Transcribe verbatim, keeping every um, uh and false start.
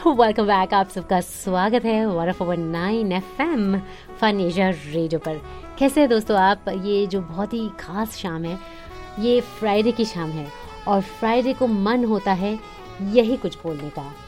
Welcome back, आप सबका स्वागत है one four nine F M fun Asia radio पर। कैसे हैं दोस्तों आप? ये जो बहुत ही खास शाम है, ये फ्राइडे की शाम है और फ्राइडे को मन होता है यही कुछ बोलने का।